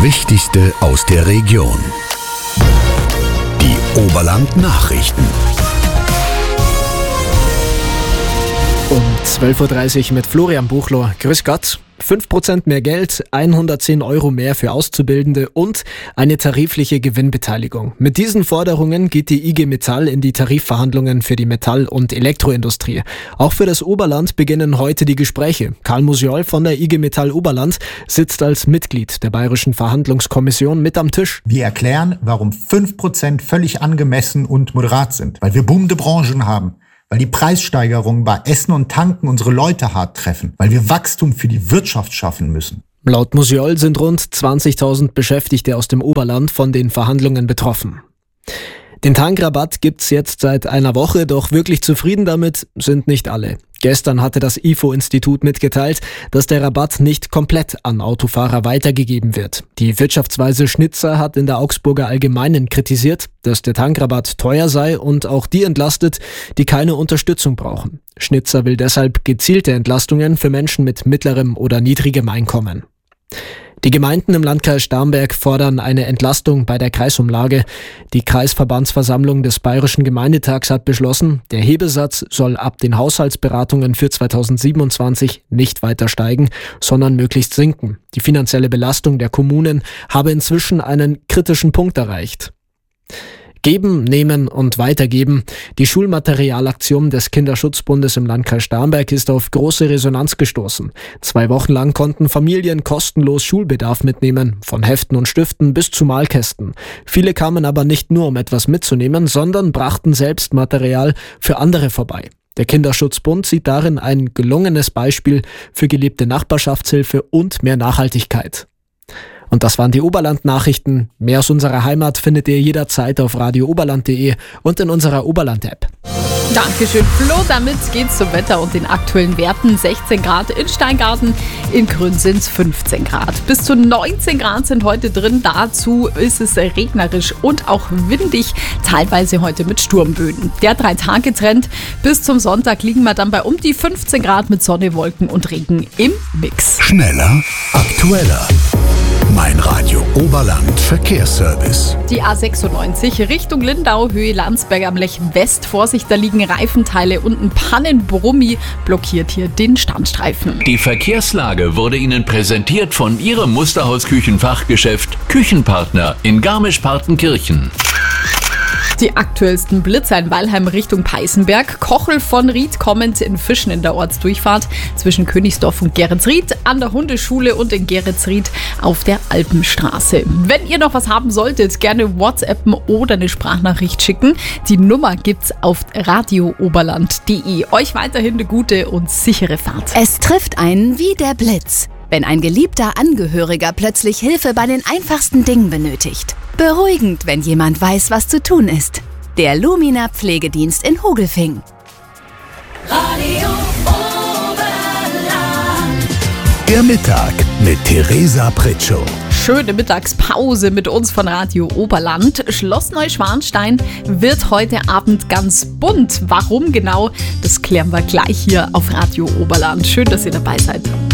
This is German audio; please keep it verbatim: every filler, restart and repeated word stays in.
Wichtigste aus der Region. Die Oberland-Nachrichten. Um zwölf Uhr dreißig mit Florian Buchler. Grüß Gott. fünf Prozent mehr Geld, hundertzehn Euro mehr für Auszubildende und eine tarifliche Gewinnbeteiligung. Mit diesen Forderungen geht die I G Metall in die Tarifverhandlungen für die Metall- und Elektroindustrie. Auch für das Oberland beginnen heute die Gespräche. Karl Musiol von der I G Metall Oberland sitzt als Mitglied der Bayerischen Verhandlungskommission mit am Tisch. Wir erklären, warum fünf Prozent völlig angemessen und moderat sind. Weil wir boomende Branchen haben. Weil die Preissteigerungen bei Essen und Tanken unsere Leute hart treffen, weil wir Wachstum für die Wirtschaft schaffen müssen. Laut Musiol sind rund zwanzigtausend Beschäftigte aus dem Oberland von den Verhandlungen betroffen. Den Tankrabatt gibt's jetzt seit einer Woche, doch wirklich zufrieden damit sind nicht alle. Gestern hatte das I F O-Institut mitgeteilt, dass der Rabatt nicht komplett an Autofahrer weitergegeben wird. Die Wirtschaftsweise Schnitzer hat in der Augsburger Allgemeinen kritisiert, dass der Tankrabatt teuer sei und auch die entlastet, die keine Unterstützung brauchen. Schnitzer will deshalb gezielte Entlastungen für Menschen mit mittlerem oder niedrigem Einkommen. Die Gemeinden im Landkreis Starnberg fordern eine Entlastung bei der Kreisumlage. Die Kreisverbandsversammlung des Bayerischen Gemeindetags hat beschlossen, der Hebesatz soll ab den Haushaltsberatungen für zweitausendsiebenundzwanzig nicht weiter steigen, sondern möglichst sinken. Die finanzielle Belastung der Kommunen habe inzwischen einen kritischen Punkt erreicht. Geben, nehmen und weitergeben. Die Schulmaterialaktion des Kinderschutzbundes im Landkreis Starnberg ist auf große Resonanz gestoßen. Zwei Wochen lang konnten Familien kostenlos Schulbedarf mitnehmen, von Heften und Stiften bis zu Malkästen. Viele kamen aber nicht nur, um etwas mitzunehmen, sondern brachten selbst Material für andere vorbei. Der Kinderschutzbund sieht darin ein gelungenes Beispiel für gelebte Nachbarschaftshilfe und mehr Nachhaltigkeit. Und das waren die Oberland-Nachrichten. Mehr aus unserer Heimat findet ihr jederzeit auf radio oberland punkt de und in unserer Oberland-App. Dankeschön, Flo. Damit geht's zum Wetter und den aktuellen Werten. sechzehn Grad in Steingarten, in Grün sind's fünfzehn Grad. Bis zu neunzehn Grad sind heute drin. Dazu ist es regnerisch und auch windig, teilweise heute mit Sturmböen. Der Drei-Tage-Trend bis zum Sonntag liegen wir dann bei um die fünfzehn Grad mit Sonne, Wolken und Regen im Mix. Schneller, aktueller. Mein Radio Oberland Verkehrsservice. Die A sechsundneunzig Richtung Lindau, Höhe Landsberg am Lech West. Vorsicht, da liegen Reifenteile und ein Pannenbrummi blockiert hier den Standstreifen. Die Verkehrslage wurde Ihnen präsentiert von Ihrem Musterhaus-Küchenfachgeschäft Küchenpartner in Garmisch-Partenkirchen. Die aktuellsten Blitzer in Weilheim Richtung Peißenberg. Kochel von Ried kommend in Fischen in der Ortsdurchfahrt zwischen Königsdorf und Geretsried, an der Hundeschule und in Geretsried auf der Alpenstraße. Wenn ihr noch was haben solltet, gerne WhatsAppen oder eine Sprachnachricht schicken. Die Nummer gibt's auf radio oberland punkt de. Euch weiterhin eine gute und sichere Fahrt. Es trifft einen wie der Blitz, wenn ein geliebter Angehöriger plötzlich Hilfe bei den einfachsten Dingen benötigt. Beruhigend, wenn jemand weiß, was zu tun ist. Der Lumina Pflegedienst in Hogelfing. Radio Oberland. Der Mittag mit Theresa Pritschow. Schöne Mittagspause mit uns von Radio Oberland. Schloss Neuschwanstein wird heute Abend ganz bunt. Warum genau, das klären wir gleich hier auf Radio Oberland. Schön, dass ihr dabei seid.